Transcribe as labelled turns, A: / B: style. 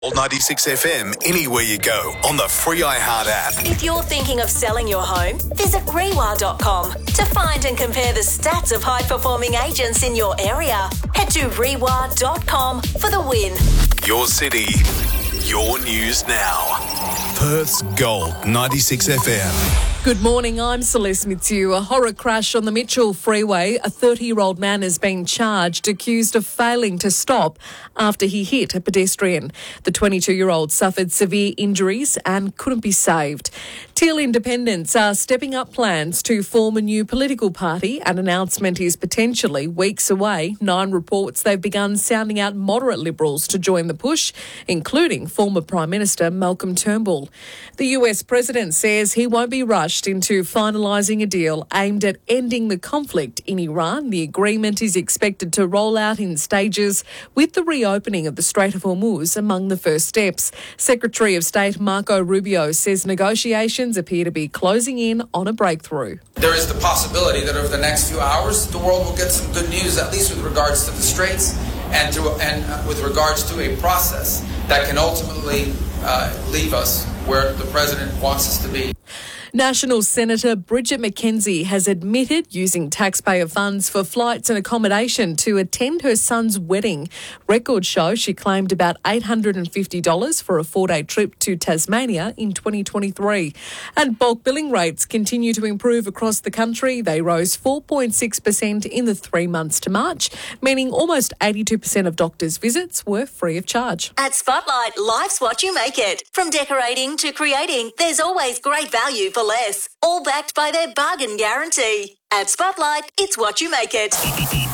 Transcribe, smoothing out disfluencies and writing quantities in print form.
A: Old 96 FM anywhere you go on the free iHeart app.
B: If you're thinking of selling your home, visit REWA.com to find and compare the stats of high-performing agents in your area. Head to REWA.com for the win.
A: Your city, your news now. Perth's Gold 96 FM.
C: Good morning, I'm Celeste Mitsu. A horror crash on the Mitchell Freeway. A 30-year-old man has been charged, accused of failing to stop after he hit a pedestrian. The 22-year-old suffered severe injuries and couldn't be saved. Teal Independents are stepping up plans to form a new political party. An announcement is potentially weeks away. Nine reports they've begun sounding out moderate Liberals to join the push, including former Prime Minister Malcolm Turnbull. The US President says he won't be rushed into finalising a deal aimed at ending the conflict in Iran. The agreement is expected to roll out in stages, with the reopening of the Strait of Hormuz among the first steps. Secretary of State Marco Rubio says negotiations appear to be closing in on a breakthrough.
D: There is the possibility that over the next few hours, the world will get some good news, at least with regards to the Straits and with regards to a process that can ultimately leave us where the President wants us to be.
C: National Senator Bridget McKenzie has admitted using taxpayer funds for flights and accommodation to attend her son's wedding. Records show she claimed about $850 for a 4-day trip to Tasmania in 2023. And bulk billing rates continue to improve across the country. They rose 4.6% in the 3 months to March, meaning almost 82% of doctors' visits were free of charge.
B: At Spotlight, life's what you make it. From decorating to creating, there's always great value for less. All backed by their bargain guarantee. At Spotlight, it's what you make it.